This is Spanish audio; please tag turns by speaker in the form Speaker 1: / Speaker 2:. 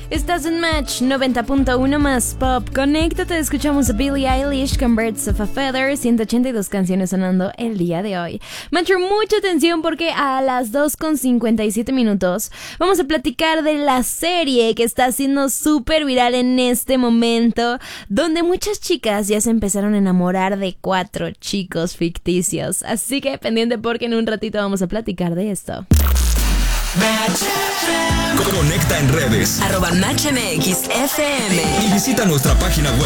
Speaker 1: Estás en Match 90.1 más Pop. Conéctate, escuchamos a Billie Eilish con Birds of a Feather, 182 canciones sonando el día de hoy. Match, mucha atención porque a las 2:57 minutos vamos a platicar de la serie que está siendo súper viral en este momento, donde muchas chicas ya se empezaron a enamorar de 4 chicos ficticios. Así que pendiente porque en un ratito vamos a platicar de esto.
Speaker 2: Conecta en redes
Speaker 3: @MatchMXFM
Speaker 2: y visita nuestra página web